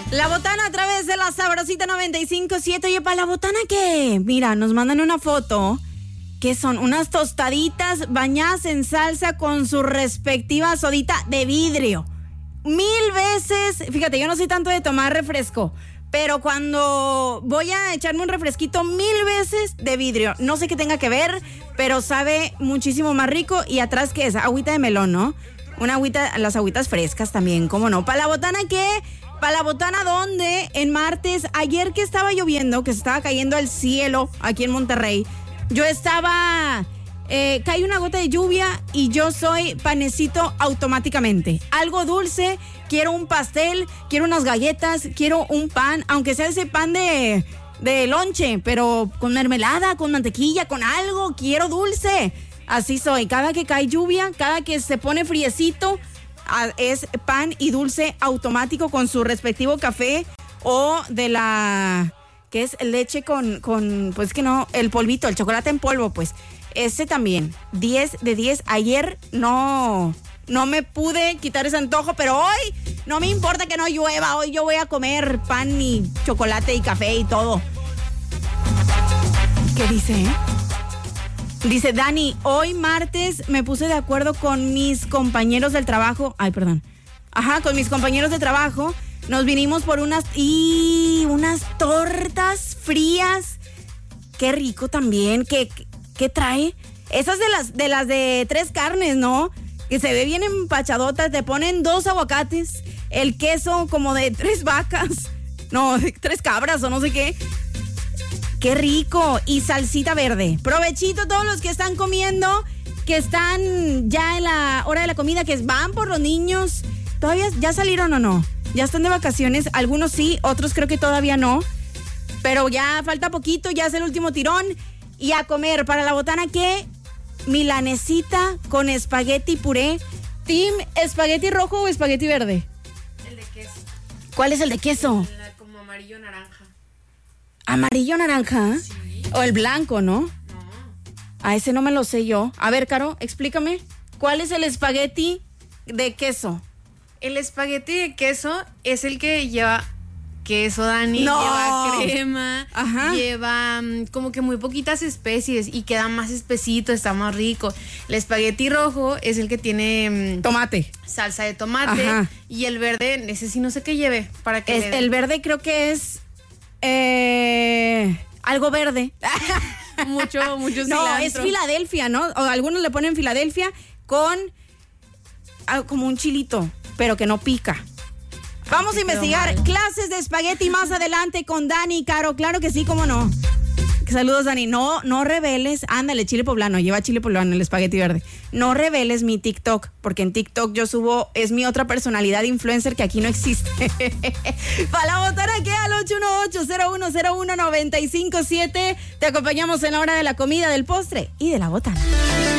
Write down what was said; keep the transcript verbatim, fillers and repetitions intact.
La botana a través de la Sabrosita noventa y cinco punto siete. Oye, ¿para la botana qué? Mira, nos mandan una foto que son unas tostaditas bañadas en salsa con su respectiva sodita de vidrio. Mil veces, fíjate, yo no soy tanto de tomar refresco, pero cuando voy a echarme un refresquito, mil veces de vidrio. No sé qué tenga que ver, pero sabe muchísimo más rico. Y atrás, ¿qué es? Agüita de melón, ¿no? Una agüita, las agüitas frescas también, ¿cómo no? ¿Para la botana qué? ¿Para la botana dónde? En martes, ayer que estaba lloviendo, que se estaba cayendo al cielo aquí en Monterrey, yo estaba... Eh, cae una gota de lluvia y yo soy panecito automáticamente. Algo dulce, quiero un pastel, quiero unas galletas, quiero un pan, aunque sea ese pan de, de lonche, pero con mermelada, con mantequilla, con algo, quiero dulce. Así soy. Cada que cae lluvia, cada que se pone friecito, es pan y dulce automático con su respectivo café o de la... que es leche con, con, pues que no, el polvito, el chocolate en polvo, pues. Ese también, diez de diez. Ayer no, no me pude quitar ese antojo, pero hoy no me importa que no llueva. Hoy yo voy a comer pan y chocolate y café y todo. ¿Qué dice, eh? Dice Dani, hoy martes me puse de acuerdo con mis compañeros del trabajo. Ay, perdón. Ajá, con mis compañeros de trabajo. Nos vinimos por unas y unas tortas frías. Qué rico también. ¿Qué, qué trae? Esas de las de las de tres carnes, ¿no? Que se ve bien empachadotas. Te ponen dos aguacates, el queso como de tres vacas. No, de tres cabras o no sé qué. Qué rico. Y salsita verde. Provechito todos los que están comiendo, que están ya en la hora de la comida, que van por los niños. ¿Todavía ya salieron o no? Ya están de vacaciones, algunos sí, otros creo que todavía no, pero ya falta poquito, ya es el último tirón. Y a comer, para la botana, ¿qué? Milanesita con espagueti puré. ¿Team espagueti rojo o espagueti verde? El de queso. ¿Cuál es el de queso? El, como amarillo naranja. ¿Amarillo naranja? Sí. O el blanco, ¿no? No. A ese no me lo sé yo. A ver, Caro, explícame. ¿Cuál es el espagueti de queso? El espagueti de queso es el que lleva queso, Dani, no. lleva crema, Ajá. lleva um, como que muy poquitas especies y queda más espesito, está más rico. El espagueti rojo es el que tiene um, tomate, salsa de tomate. Ajá. Y el verde, ese sí no sé qué lleve para que es, le... el verde creo que es eh, algo verde. mucho, mucho cilantro. No, es Filadelfia, ¿no? O algunos le ponen Filadelfia con ah, como un chilito, pero que no pica. Vamos a investigar clases de espagueti más adelante con Dani y Caro. Claro que sí, cómo no. Saludos, Dani. No, no reveles. Ándale, chile poblano. Lleva chile poblano, el espagueti verde. No reveles mi TikTok, porque en TikTok yo subo, es mi otra personalidad influencer que aquí no existe. Para la botana, ¿qué? Al ocho uno ocho, cero uno cero uno, nueve cinco siete. Te acompañamos en la hora de la comida, del postre y de la botana.